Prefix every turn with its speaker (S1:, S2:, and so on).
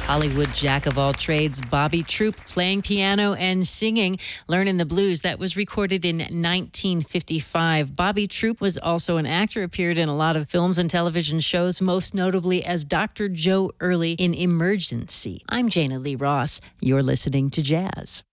S1: Hollywood jack of all trades, Bobby Troup, playing piano and singing Learnin' the Blues. That was recorded in 1955. Bobby Troup was also an actor, appeared in a lot of films and television shows, most notably as Dr. Joe Early in Emergency. I'm Jana Lee Ross. You're listening to Jazz.